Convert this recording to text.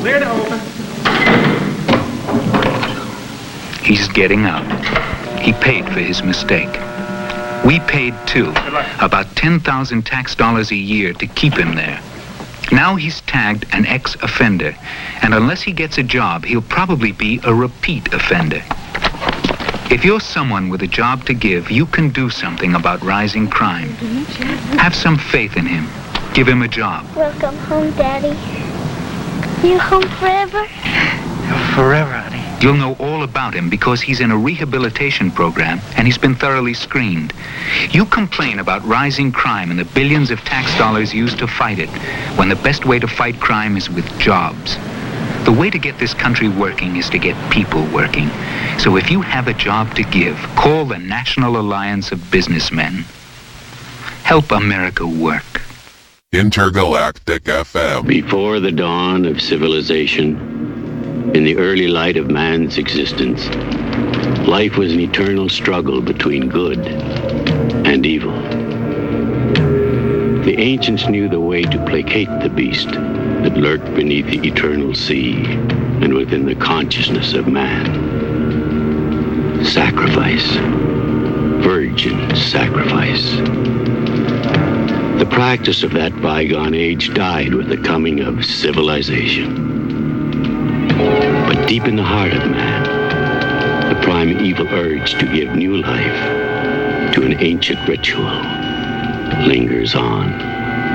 Clear to open. He's getting out. He paid for his mistake. We paid too, about 10,000 tax dollars a year to keep him there. Now he's tagged an ex-offender, and unless he gets a job, he'll probably be a repeat offender. If you're someone with a job to give, you can do something about rising crime. Have some faith in him. Give him a job. Welcome home, Daddy. You home forever? Forever, honey. You'll know all about him because he's in a rehabilitation program and he's been thoroughly screened. You complain about rising crime and the billions of tax dollars used to fight it, when the best way to fight crime is with jobs. The way to get this country working is to get people working. So if you have a job to give, call the National Alliance of Businessmen. Help America work. Intergalactic FM. Before the dawn of civilization, in the early light of man's existence, life was an eternal struggle between good and evil. The ancients knew the way to placate the beast that lurked beneath the eternal sea and within the consciousness of man. Sacrifice. Virgin sacrifice. The practice of that bygone age died with the coming of civilization. But deep in the heart of man, the primeval urge to give new life to an ancient ritual lingers on.